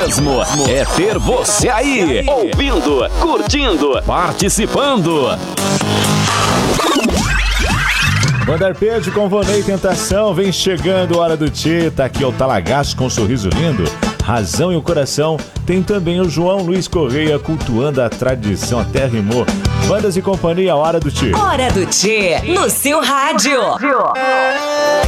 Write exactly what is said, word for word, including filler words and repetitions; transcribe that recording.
mesmo é ter você aí, ouvindo, curtindo, participando. Banda Arpejo com Vonei Tentação, vem chegando a hora do Tchê. Tá aqui o Talagaço com um sorriso lindo, Razão e o Coração. Tem também o João Luiz Correia cultuando a tradição, até rimou. Bandas e Companhia, hora do Tchê. Hora do Tchê, no seu rádio.